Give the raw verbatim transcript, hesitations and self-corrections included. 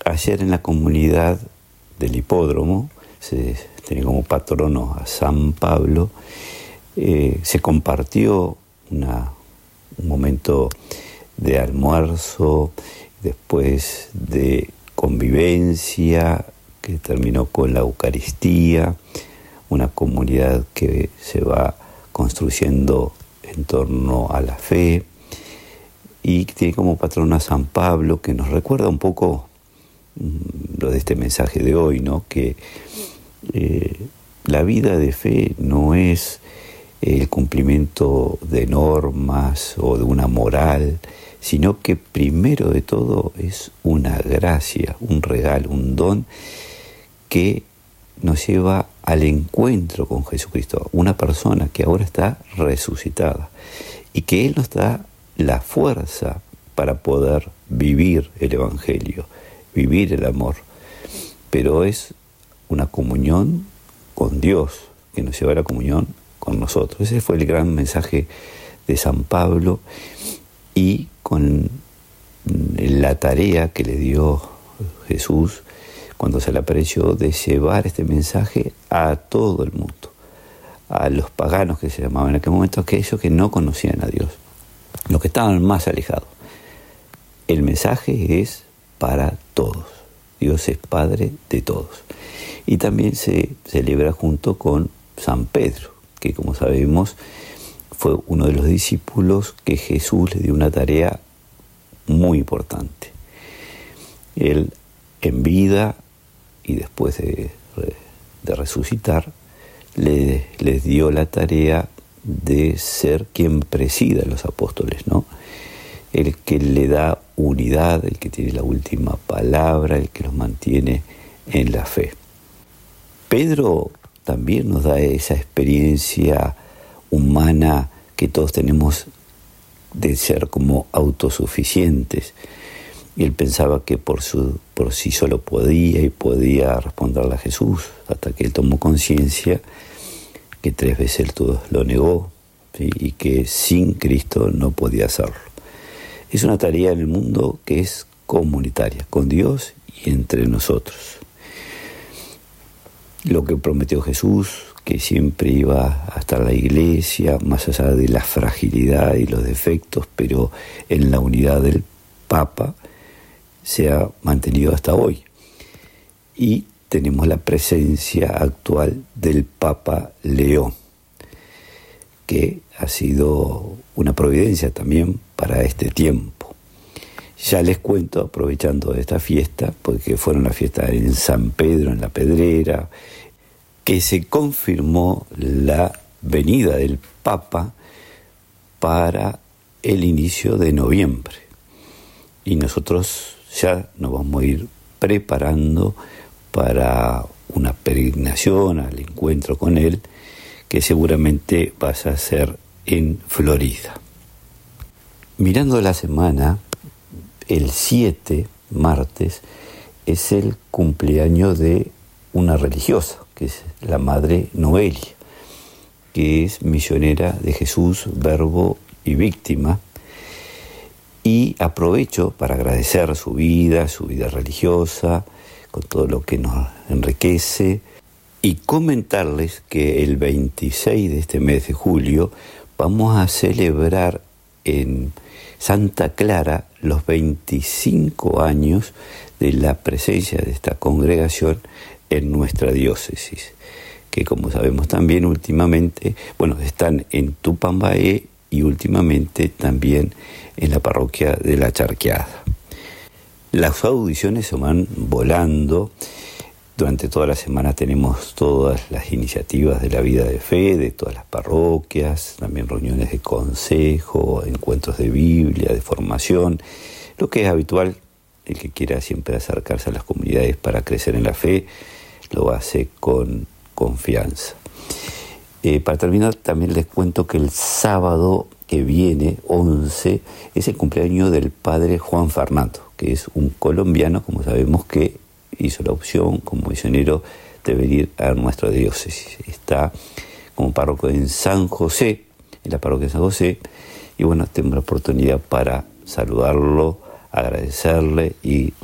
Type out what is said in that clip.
Ayer en la comunidad del hipódromo, se tenía como patrono a San Pablo, eh, se compartió una, un momento de almuerzo, después de convivencia, que terminó con la Eucaristía, una comunidad que se va construyendo en torno a la fe, y tiene como patrona a San Pablo, que nos recuerda un poco mmm, lo de este mensaje de hoy, ¿no? Que eh, la vida de fe no es el cumplimiento de normas o de una moral, sino que primero de todo es una gracia, un regalo, un don que nos lleva al encuentro con Jesucristo, una persona que ahora está resucitada y que Él nos da la fuerza para poder vivir el Evangelio, vivir el amor. Pero es una comunión con Dios que nos lleva a la comunión con nosotros. Ese fue el gran mensaje de San Pablo, y con la tarea que le dio Jesús cuando se le apareció de llevar este mensaje a todo el mundo, a los paganos que se llamaban en aquel momento, aquellos que no conocían a Dios, los que estaban más alejados. El mensaje es para todos. Dios es Padre de todos. Y también se celebra junto con San Pedro, que como sabemos fue uno de los discípulos que Jesús le dio una tarea muy importante. Él en vida y después de, de resucitar, le, les dio la tarea de ser quien presida a los apóstoles, ¿no? El que le da unidad, el que tiene la última palabra, el que los mantiene en la fe. Pedro también nos da esa experiencia humana que todos tenemos de ser como autosuficientes. Y él pensaba que por, su, por sí solo podía y podía responderle a Jesús, hasta que él tomó conciencia que tres veces él todo lo negó, ¿sí? Y que sin Cristo no podía hacerlo. Es una tarea en el mundo que es comunitaria, con Dios y entre nosotros. Lo que prometió Jesús, que siempre iba hasta la iglesia, más allá de la fragilidad y los defectos, pero en la unidad del Papa, se ha mantenido hasta hoy. Y tenemos la presencia actual del Papa León, que ha sido una providencia también para este tiempo. Ya les cuento, aprovechando esta fiesta, porque fue una fiesta en San Pedro, en la Pedrera, que se confirmó la venida del Papa para el inicio de noviembre. Y nosotros ya nos vamos a ir preparando para una peregrinación al encuentro con él, que seguramente vas a hacer en Florida. Mirando la semana, el siete, martes, es el cumpleaños de una religiosa, que es la Madre Noelia, que es misionera de Jesús, Verbo y Víctima. Y aprovecho para agradecer su vida, su vida religiosa, con todo lo que nos enriquece, y comentarles que el veintiséis de este mes de julio vamos a celebrar en Santa Clara los veinticinco años de la presencia de esta congregación en nuestra diócesis, que como sabemos también últimamente, bueno, están en Tupambaé y últimamente también en la parroquia de La Charqueada. Las audiciones se van volando. Durante toda la semana tenemos todas las iniciativas de la vida de fe, de todas las parroquias, también reuniones de consejo, encuentros de Biblia, de formación, lo que es habitual. El que quiera siempre acercarse a las comunidades para crecer en la fe, lo hace con confianza. Eh, para terminar, también les cuento que el sábado que viene, once, es el cumpleaños del padre Juan Fernando, que es un colombiano, como sabemos, que hizo la opción como misionero de venir a nuestra diócesis. Está como párroco en San José, en la parroquia de San José, y bueno, tengo la oportunidad para saludarlo, agradecerle y